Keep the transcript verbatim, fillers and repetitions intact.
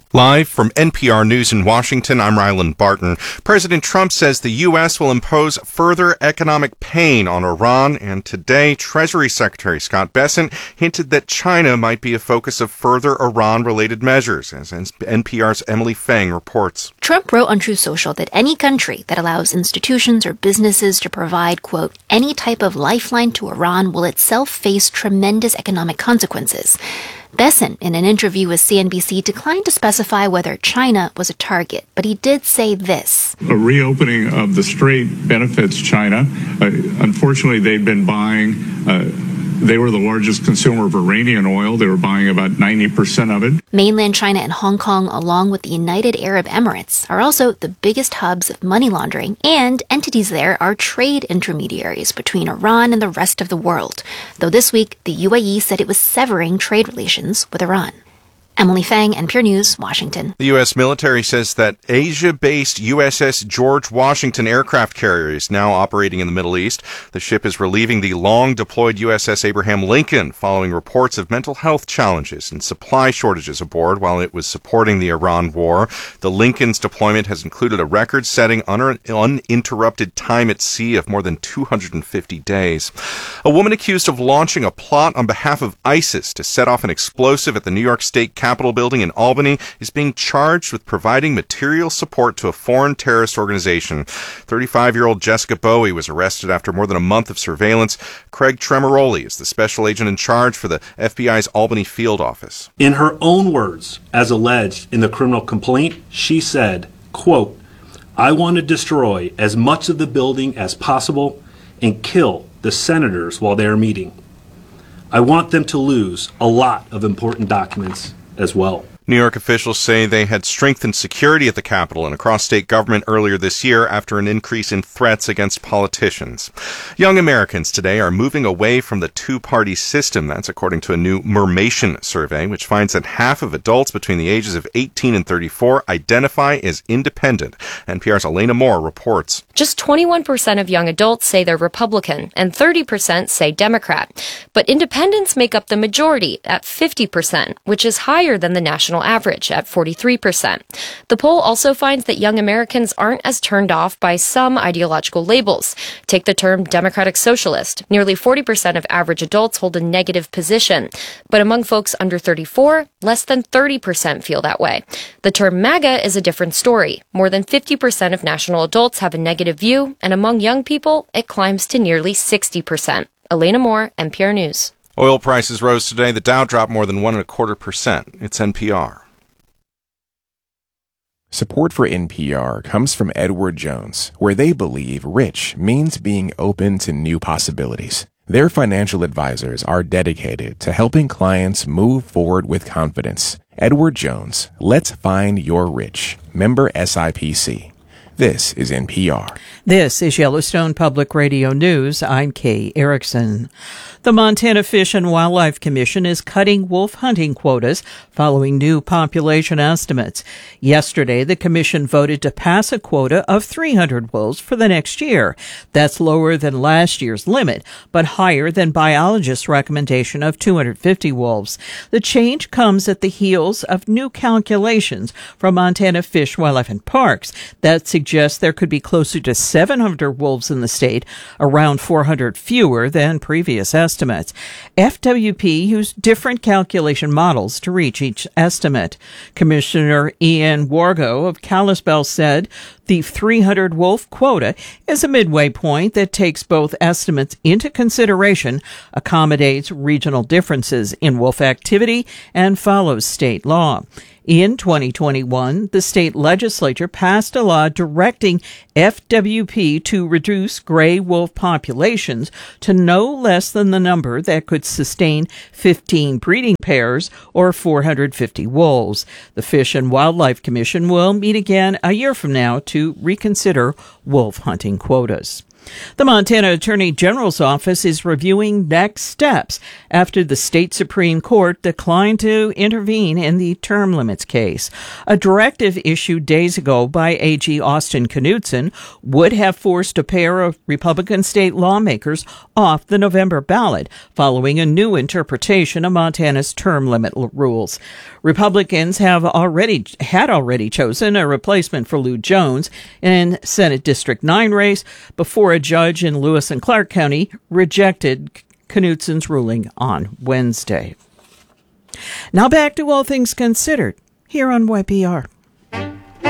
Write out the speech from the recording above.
Live from N P R News in Washington, I'm Ryland Barton. President Trump says the U S will impose further economic pain on Iran, and today Treasury Secretary Scott Bessent hinted that China might be a focus of further Iran-related measures, as N P R's Emily Fang reports. Trump wrote on Truth Social that any country that allows institutions or businesses to provide, quote, any type of lifeline to Iran will itself face tremendous economic consequences. Bessent, in an interview with C N B C, declined to specify whether China was a target, but he did say this. A reopening of the strait benefits China. Uh, unfortunately, they've been buying, uh, they were the largest consumer of Iranian oil. They were buying about ninety percent of it. Mainland China and Hong Kong, along with the United Arab Emirates, are also the biggest hubs of money laundering, and entities there are trade intermediaries between Iran and the rest of the world, though this week the U A E said it was severing trade relations with Iran. Emily Fang, N P R News, Washington. The U S military says that Asia-based U S S George Washington aircraft carrier is now operating in the Middle East. The ship is relieving the long-deployed U S S Abraham Lincoln following reports of mental health challenges and supply shortages aboard while it was supporting the Iran war. The Lincoln's deployment has included a record-setting un- uninterrupted time at sea of more than two hundred fifty days. A woman accused of launching a plot on behalf of ISIS to set off an explosive at the New York State Capitol building in Albany is being charged with providing material support to a foreign terrorist organization. thirty-five-year-old Jessica Bowie was arrested after more than a month of surveillance. Craig Tremoroli is the special agent in charge for the F B I's Albany field office. In her own words, as alleged in the criminal complaint, she said, quote, "I want to destroy as much of the building as possible and kill the senators while they are meeting. I want them to lose a lot of important documents as well." New York officials say they had strengthened security at the Capitol and across state government earlier this year after an increase in threats against politicians. Young Americans today are moving away from the two-party system. That's according to a new Mermation survey, which finds that half of adults between the ages of eighteen and thirty-four identify as independent. N P R's Elena Moore reports. Just twenty-one percent of young adults say they're Republican and thirty percent say Democrat. But independents make up the majority at fifty percent, which is higher than the national average at forty-three percent. The poll also finds that young Americans aren't as turned off by some ideological labels. Take the term Democratic Socialist. Nearly forty percent of average adults hold a negative position. But among folks under thirty-four, less than thirty percent feel that way. The term MAGA is a different story. More than fifty percent of national adults have a negative view, and among young people, it climbs to nearly sixty percent. Elena Moore, N P R News. Oil prices rose today. The Dow dropped more than one and a quarter percent. It's N P R. Support for N P R comes from Edward Jones, where they believe rich means being open to new possibilities. Their financial advisors are dedicated to helping clients move forward with confidence. Edward Jones, let's find your rich. Member S I P C. This is N P R. This is Yellowstone Public Radio News. I'm Kay Erickson. The Montana Fish and Wildlife Commission is cutting wolf hunting quotas following new population estimates. Yesterday, the commission voted to pass a quota of three hundred wolves for the next year. That's lower than last year's limit, but higher than biologists' recommendation of two hundred fifty wolves. The change comes at the heels of new calculations from Montana Fish, Wildlife, and Parks that suggest there could be closer to seven hundred wolves in the state, around four hundred fewer than previous estimates. F W P used different calculation models to reach each estimate. Commissioner Ian Wargo of Kalispell said the three hundred wolf quota is a midway point that takes both estimates into consideration, accommodates regional differences in wolf activity, and follows state law. In twenty twenty-one, the state legislature passed a law directing F W P to reduce gray wolf populations to no less than the number that could sustain fifteen breeding pairs or four hundred fifty wolves. The Fish and Wildlife Commission will meet again a year from now to reconsider wolf hunting quotas. The Montana Attorney General's office is reviewing next steps after the state Supreme Court declined to intervene in the term limits case. A directive issued days ago by A G Austin Knudsen would have forced a pair of Republican state lawmakers off the November ballot following a new interpretation of Montana's term limit rules. Republicans have already had already chosen a replacement for Lou Jones in Senate District nine race before a judge in Lewis and Clark County rejected Knudsen's ruling on Wednesday. Now back to All Things Considered here on Y P R.